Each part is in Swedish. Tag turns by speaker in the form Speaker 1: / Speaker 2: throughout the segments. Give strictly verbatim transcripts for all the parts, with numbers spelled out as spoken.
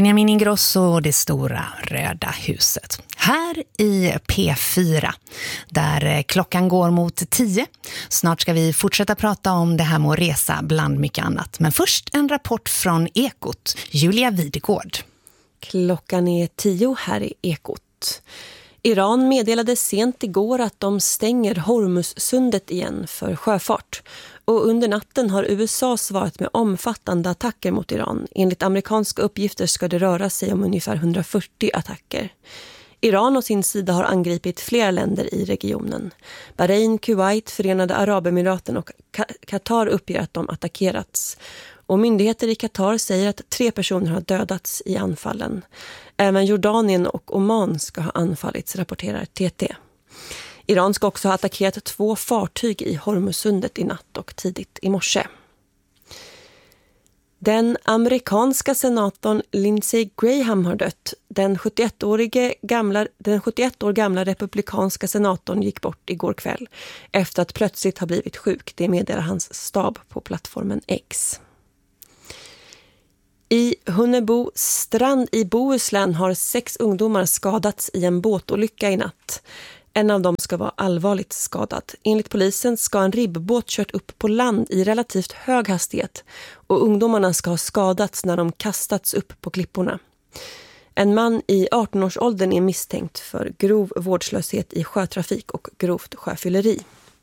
Speaker 1: Benjamin Ingrosso och det stora röda huset. Här i P fyra, där klockan går mot tio. Snart ska vi fortsätta prata om det här med att resa bland mycket annat. Men först en rapport från Ekot. Julia Videgård.
Speaker 2: Klockan är tio här i Ekot. Iran meddelade sent igår att de stänger Hormuzsundet igen för sjöfart. Och under natten har U S A svarat med omfattande attacker mot Iran. Enligt amerikanska uppgifter ska det röra sig om ungefär hundrafyrtio attacker. Iran å sin sida har angripit flera länder i regionen. Bahrain, Kuwait, Förenade Arabemiraten och Qatar uppger att de attackerats. Och myndigheter i Qatar säger att tre personer har dödats i anfallen. Även Jordanien och Oman ska ha anfallits, rapporterar T T. Iran ska också ha attackerat två fartyg i Hormuzsundet i natt och tidigt i morse. Den amerikanska senatorn Lindsey Graham har dött. Den sjuttioettårige gamla, den sjuttioett år gamla republikanska senatorn gick bort igår kväll efter att plötsligt ha blivit sjuk. Det meddelar hans stab på plattformen X. I Hunnebo strand i Bohuslän har sex ungdomar skadats i en båtolycka i natt. En av dem ska vara allvarligt skadad. Enligt polisen ska en ribbåt kört upp på land i relativt hög hastighet och ungdomarna ska ha skadats när de kastats upp på klipporna. En man i arton-årsåldern är misstänkt för grov vårdslöshet i sjötrafik och grovt sjöfylleri.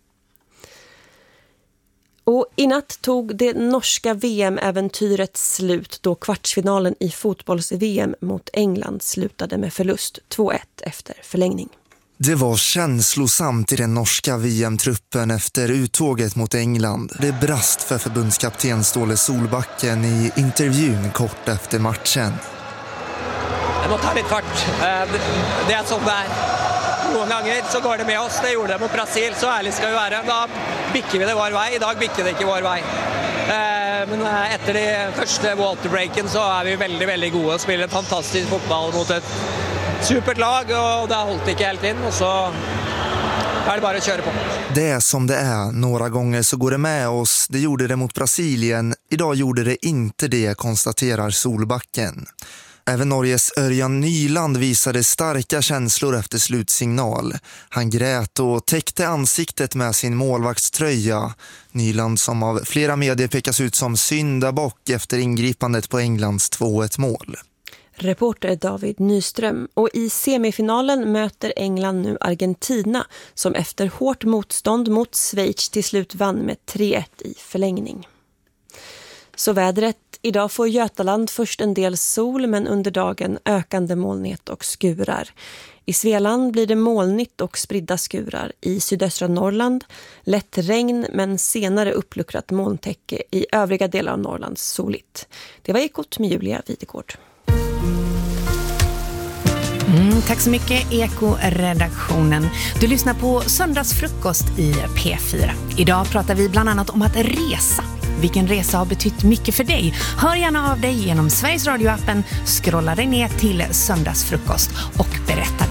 Speaker 2: Och i natt tog det norska V M-äventyret slut då kvartsfinalen i fotbolls-V M mot England slutade med förlust två ett efter förlängning.
Speaker 3: Det var känslosamt i den norska V M-truppen efter uttåget mot England. Det brast för förbundskapten Ståle Solbacken i intervjun kort efter matchen.
Speaker 4: Det må ta lite fart. Det är som det är. Många gånger så går det med oss. Det gjorde det mot Brasil, så ärligt ska vi vara. Då bicker vi det vår väg. Idag bicker det inte vår väg. Men efter det första waterbreaken så är vi väldigt, väldigt goda och spelar fantastisk fotboll mot ett supert lag, och det har hållit inte helt in, och så är det bara att köra på.
Speaker 3: Det är som det är. Några gånger så går det med oss. Det gjorde det mot Brasilien. Idag gjorde det inte det, konstaterar Solbacken. Även Norges Örjan Nyland visade starka känslor efter slutsignal. Han grät och täckte ansiktet med sin målvaktströja. Nyland, som av flera medier pekas ut som syndabock efter ingripandet på Englands två ett mål.
Speaker 2: Reporter David Nyström. Och i semifinalen möter England nu Argentina som efter hårt motstånd mot Schweiz till slut vann med tre ett i förlängning. Så vädret. Idag får Götaland först en del sol, men under dagen ökande molnighet och skurar. I Svealand blir det molnigt och spridda skurar. I sydöstra Norrland lätt regn, men senare uppluckrat molntäcke. I övriga delar av Norrland soligt. Det var Ekot med Julia Videgård.
Speaker 1: Mm, tack så mycket, Eko-redaktionen. Du lyssnar på Söndagsfrukost i P fyra. Idag pratar vi bland annat om att resa. Vilken resa har betytt mycket för dig? Hör gärna av dig genom Sveriges radioappen, scrolla dig ner till Söndagsfrukost och berätta